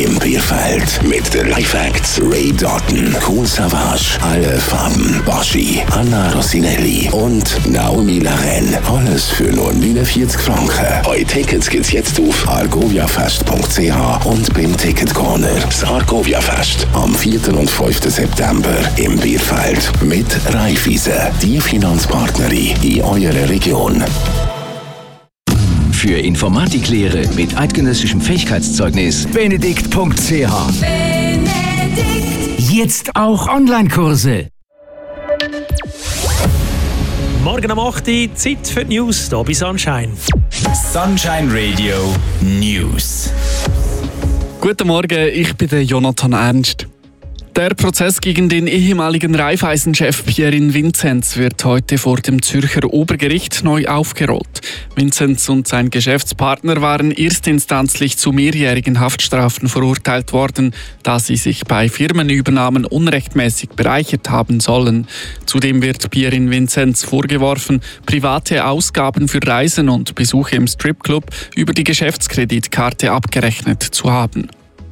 im Bierfeld. Mit den Lifehacks Ray Doughton, Kool Savas, alle Farben, Baschi, Anna Rossinelli und Naomi Laren. Alles für nur 49 Franken. Eure Tickets gibt's jetzt auf argoviafest.ch und beim Ticketcorner. Das Argovia-Fest am 4. und 5. September im Bierfeld mit Raiffeisen, die Finanzpartnerin in eurer Region. Für Informatiklehre mit eidgenössischem Fähigkeitszeugnis benedikt.ch. Jetzt auch Online-Kurse. Morgen um 8 Uhr, Zeit für die News, hier bei Sunshine. Sunshine Radio News. Guten Morgen, ich bin der Jonathan Ernst. Der Prozess gegen den ehemaligen Raiffeisen-Chef Pierin Vinzenz wird heute vor dem Zürcher Obergericht neu aufgerollt. Vinzenz und sein Geschäftspartner waren erstinstanzlich zu mehrjährigen Haftstrafen verurteilt worden, da sie sich bei Firmenübernahmen unrechtmäßig bereichert haben sollen. Zudem wird Pierin Vinzenz vorgeworfen, private Ausgaben für Reisen und Besuche im Stripclub über die Geschäftskreditkarte abgerechnet zu haben.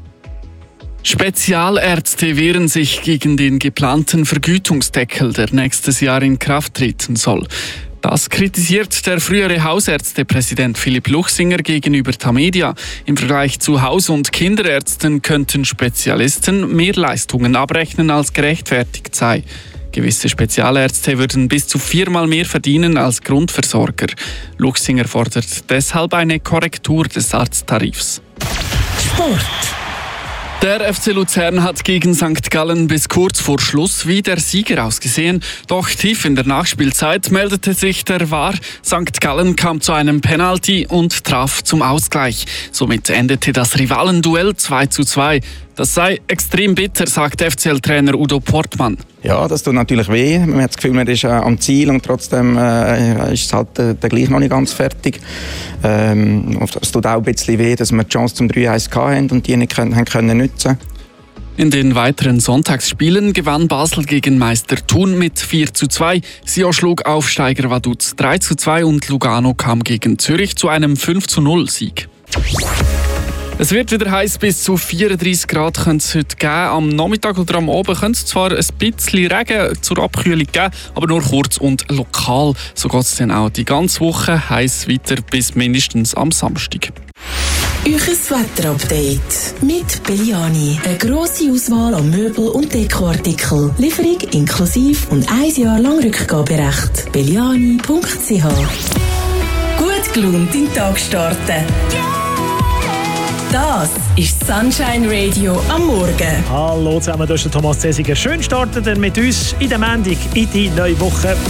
Spezialärzte wehren sich gegen den geplanten Vergütungsdeckel, der nächstes Jahr in Kraft treten soll. Das kritisiert der frühere Hausärztepräsident Philipp Luchsinger gegenüber Tamedia. Im Vergleich zu Haus- und Kinderärzten könnten Spezialisten mehr Leistungen abrechnen, als gerechtfertigt sei. Gewisse Spezialärzte würden bis zu 4-mal mehr verdienen als Grundversorger. Luchsinger fordert deshalb eine Korrektur des Arzttarifs. Sport. Der FC Luzern hat gegen St. Gallen bis kurz vor Schluss wie der Sieger ausgesehen. Doch tief in der Nachspielzeit meldete sich der VAR. St. Gallen kam zu einem Penalty und traf zum Ausgleich. Somit endete das Rivalenduell 2:2. Das sei extrem bitter, sagt FCL-Trainer Udo Portmann. Ja, das tut natürlich weh. Man hat das Gefühl, man ist am Ziel und trotzdem ist es halt der gleich noch nicht ganz fertig. Es tut auch ein bisschen weh, dass wir die Chance zum 3-1 hatten und die nicht können nutzen. In den weiteren Sonntagsspielen gewann Basel gegen Meister Thun mit 4:2. Sion schlug Aufsteiger Vaduz 3:2 und Lugano kam gegen Zürich zu einem 5:0-Sieg. Es wird wieder heiß, bis zu 34 Grad könnte es heute geben. Am Nachmittag oder am Abend könnte es zwar ein bisschen Regen zur Abkühlung geben, aber nur kurz und lokal. So geht es dann auch die ganze Woche heiß weiter bis mindestens am Samstag. Euches Wetterupdate mit Belliani. Eine grosse Auswahl an Möbel- und Dekoartikel. Lieferung inklusive und 1 Jahr lang Rückgaberecht. Belliani.ch. Gut gelaunt in den Tag starten. Das ist Sunshine Radio am Morgen. Hallo zusammen, das ist der Thomas Zesiger. Schön starten mit uns in der Montag in die neue Woche.